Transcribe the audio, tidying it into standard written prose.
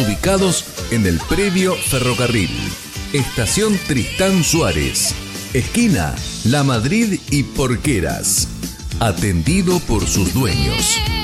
Ubicados en el predio Ferrocarril, Estación Tristán Suárez, esquina La Madrid y Porqueras. Atendido por sus dueños.